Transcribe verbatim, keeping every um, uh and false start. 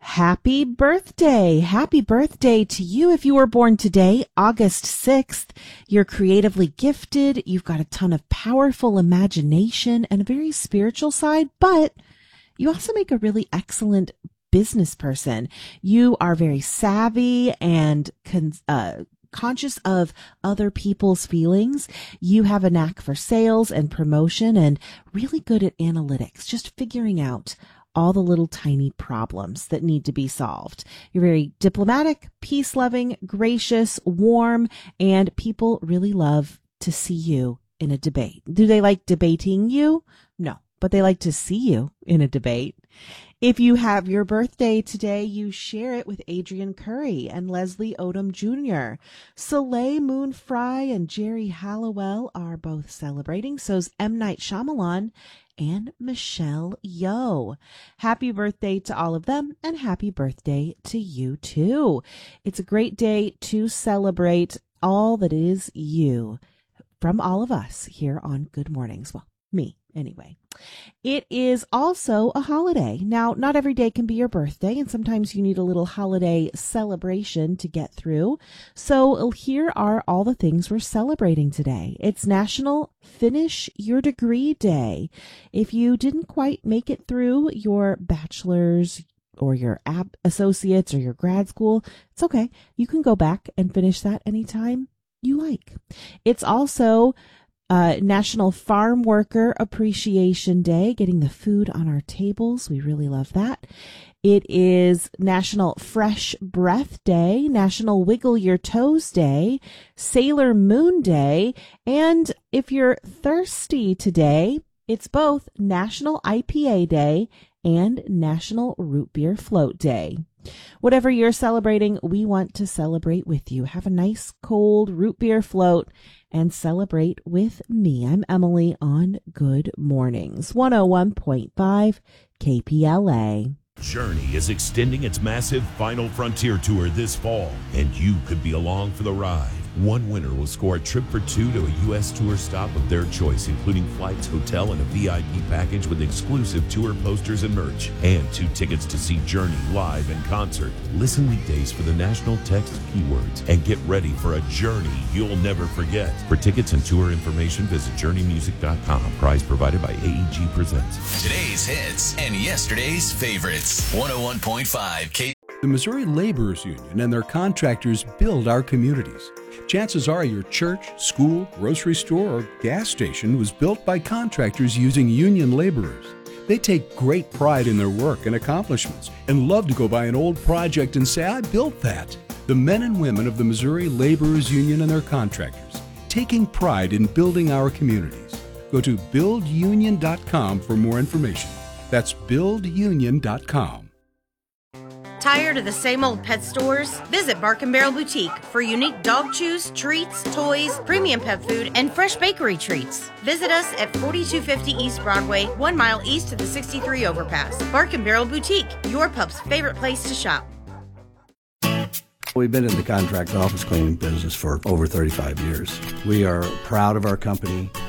Happy birthday. Happy birthday to you if you were born today, August sixth. You're creatively gifted. You've got a ton of powerful imagination and a very spiritual side, but you also make a really excellent business person. You are very savvy and con- uh, conscious of other people's feelings. You have a knack for sales and promotion and really good at analytics, just figuring out all the little tiny problems that need to be solved. You're very diplomatic, peace-loving, gracious, warm, and people really love to see you in a debate. Do they like debating you? No, but they like to see you in a debate. If you have your birthday today, you share it with Adrian Curry and Leslie Odom Junior Soleil Moon Frye and Jerry Hallowell are both celebrating. So's M. Night Shyamalan and Michelle Yeoh. Happy birthday to all of them, and happy birthday to you too. It's a great day to celebrate all that is you from all of us here on Good Mornings. Well, me anyway. It is also a holiday. Now, not every day can be your birthday, and sometimes you need a little holiday celebration to get through. So here are all the things we're celebrating today. It's National Finish Your Degree Day. If you didn't quite make it through your bachelor's or your app associates or your grad school, it's okay. You can go back and finish that anytime you like. It's also Uh, National Farm Worker Appreciation Day, getting the food on our tables. We really love that. It is National Fresh Breath Day, National Wiggle Your Toes Day, Sailor Moon Day, and if you're thirsty today, it's both National I P A Day and National Root Beer Float Day. Whatever you're celebrating, we want to celebrate with you. Have a nice cold root beer float and celebrate with me. I'm Emily on Good Mornings, one oh one point five K P L A. Journey is extending its massive Final Frontier Tour this fall, and you could be along for the ride. One winner will score a trip for two to a U S tour stop of their choice, including flights, hotel, and a V I P package with exclusive tour posters and merch, and two tickets to see Journey live in concert. Listen weekdays for the national text keywords and get ready for a journey you'll never forget. For tickets and tour information, visit journey music dot com. Prize provided by A E G Presents. Today's hits and yesterday's favorites. one oh one point five K. The Missouri Laborers Union and their contractors build our communities. Chances are your church, school, grocery store, or gas station was built by contractors using union laborers. They take great pride in their work and accomplishments and love to go by an old project and say, I built that. The men and women of the Missouri Laborers Union and their contractors, taking pride in building our communities. Go to build union dot com for more information. That's build union dot com. Tired of the same old pet stores? Visit Bark and Barrel Boutique for unique dog chews, treats, toys, premium pet food, and fresh bakery treats. Visit us at forty-two fifty East Broadway, one mile east of the sixty-three overpass. Bark and Barrel Boutique, your pup's favorite place to shop. We've been in the contract office cleaning business for over thirty-five years. We are proud of our company.